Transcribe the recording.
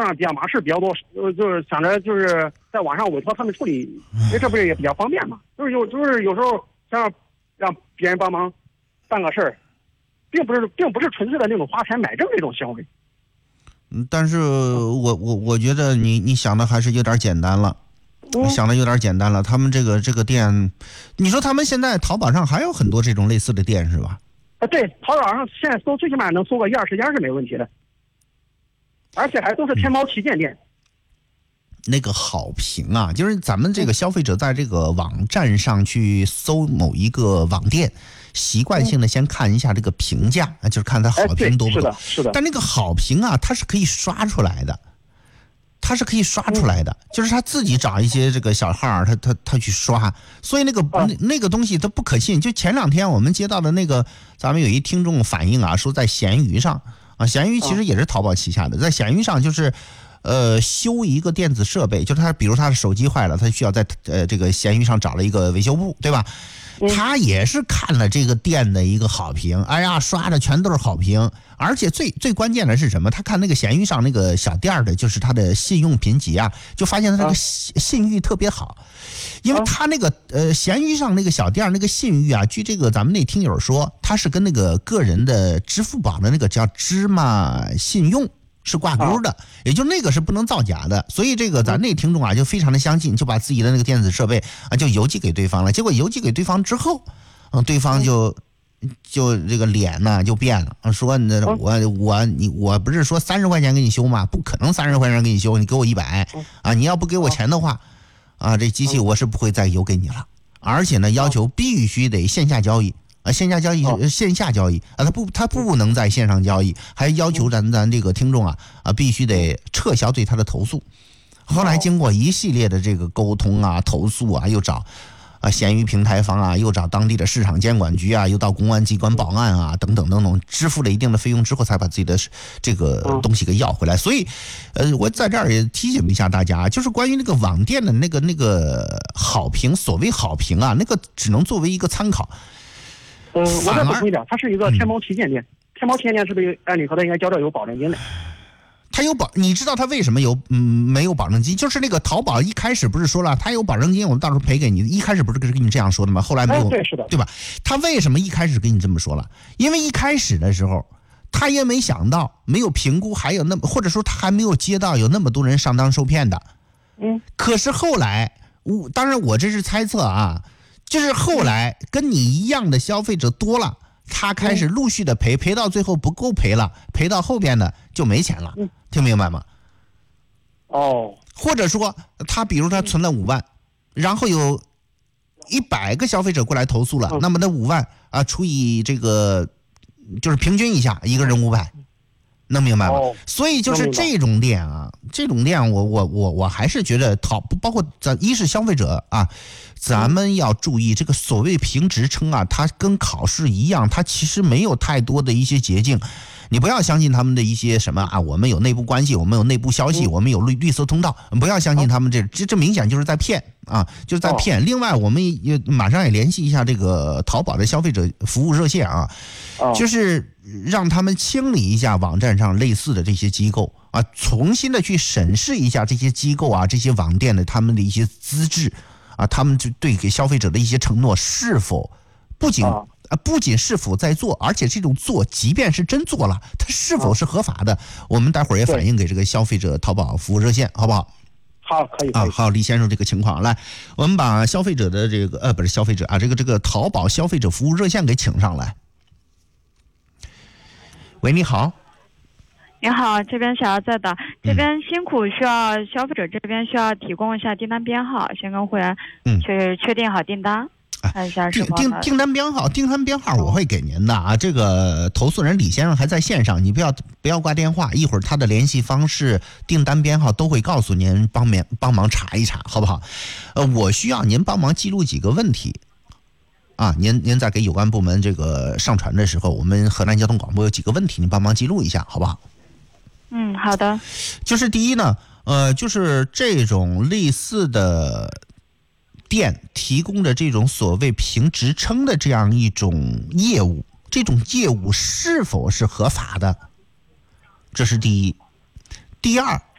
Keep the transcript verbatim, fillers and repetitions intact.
上比亚马仕比较多，呃，就是想着就是在网上委托他们处理，因为这不是也比较方便嘛？就是有就是有时候想让让别人帮忙办个事儿，并不是并不是纯粹的那种花钱买证这种行为。 嗯，但是我我我觉得你你想的还是有点简单了。 嗯、 想的有点简单了，他们这个这个店，你说他们现在淘宝上还有很多这种类似的店是吧？ 啊，对，淘宝上现在搜最起码能搜个一二十家是没问题的，而且还都是天猫旗舰店。 那个好评啊，就是咱们这个消费者在这个网站上去搜某一个网店，习惯性的先看一下这个评价，嗯、就是看它好评多不多。 哎、是的，是的。 但那个好评啊，它是可以刷出来的。他是可以刷出来的，嗯、就是他自己找一些这个小号，他他他去刷，所以那个、啊、那那个东西它不可信。就前两天我们接到的那个，咱们有一听众反映啊，说在闲鱼上啊，闲鱼其实也是淘宝旗下的，在闲鱼上就是，呃，修一个电子设备，就是他比如他的手机坏了，他需要在呃这个闲鱼上找了一个维修部，对吧？他也是看了这个店的一个好评，哎呀，刷的全都是好评，而且最最关键的是什么？他看那个闲鱼上那个小店的，就是他的信用评级啊，就发现他这个信誉特别好，因为他那个呃闲鱼上那个小店那个信誉啊，据这个咱们那听友说，他是跟那个个人的支付宝的那个叫芝麻信用是挂钩的，也就那个是不能造假的，所以这个咱那听众啊就非常的相信，就把自己的那个电子设备啊就邮寄给对方了。结果邮寄给对方之后，嗯，对方就就这个脸呢就变了，说那我我你我不是说三十块钱给你修吗？不可能三十块钱给你修，你给我一百啊！你要不给我钱的话，啊，这机器我是不会再邮给你了。而且呢，要求必须得线下交易。啊，线下交易、哦、线下交易啊，他不他不能在线上交易，还要求咱咱这个听众啊啊必须得撤销对他的投诉。后来经过一系列的这个沟通啊、投诉啊，又找啊闲鱼平台方啊，又找当地的市场监管局啊，又到公安机关报案啊，等等等等，支付了一定的费用之后，才把自己的这个东西给要回来。所以，呃，我在这儿也提醒一下大家，就是关于那个网店的那个那个好评，所谓好评啊，那个只能作为一个参考。 呃，我再补充一点，它是一个天猫旗舰店，嗯、天猫旗舰店是不是按理说它应该交着有保证金的？ 它有保，你知道它为什么有嗯没有保证金？就是那个淘宝一开始不是说了，它有保证金，我们到时候赔给你。一开始不是跟你这样说的吗？后来没有， 哎、对，是的， 对吧？他为什么一开始跟你这么说了？因为一开始的时候，他也没想到，没有评估，还有那么或者说他还没有接到有那么多人上当受骗的。 嗯。 可是后来，我当然我这是猜测啊。就是后来跟你一样的消费者多了，他开始陆续的赔，赔到最后不够赔了，赔到后边的就没钱了，听明白吗？ 哦， 或者说他比如他存了五万，然后有一百个消费者过来投诉了，那么那五万啊除以这个就是平均一下，一个人五百。能明白吗？哦、所以就是这种店啊，这种店我我我我还是觉得淘，包括咱一是消费者啊，咱们要注意这个所谓评职称啊，它跟考试一样，它其实没有太多的一些捷径。你不要相信他们的一些什么啊，我们有内部关系，我们有内部消息，我们有绿绿色通道，不要相信他们这这这明显就是在骗啊，就是在骗。另外，我们也马上也联系一下这个淘宝的消费者服务热线啊，就是让他们清理一下网站上类似的这些机构啊，重新的去审视一下这些机构啊，这些网店的他们的一些资质啊，他们就对给消费者的一些承诺是否不仅。啊，不仅是否在做，而且这种做，即便是真做了，它是否是合法的？我们待会儿也反映给这个消费者淘宝服务热线，好不好？ 好，可以。 啊，好，李先生这个情况，来，我们把消费者的这个呃，不是消费者啊，这个这个淘宝消费者服务热线给请上来。喂，你好。 你好，这边小姚在的，这边辛苦需要消费者这边需要提供一下订单编号，先跟会员去确定好订单。看一下订订订单编号，订单编号我会给您的啊。这个投诉人李先生还在线上，你不要不要挂电话，一会儿他的联系方式、订单编号都会告诉您，帮忙帮忙查一查，好不好？呃，我需要您帮忙记录几个问题啊。您您在给有关部门这个上传的时候，我们河南交通广播有几个问题，您帮忙记录一下，好不好？ 嗯，好的。 就是第一呢，呃，就是这种类似的。店提供的这种所谓评职称的这样一种业务，这种业务是否是合法的？这是第一。第二，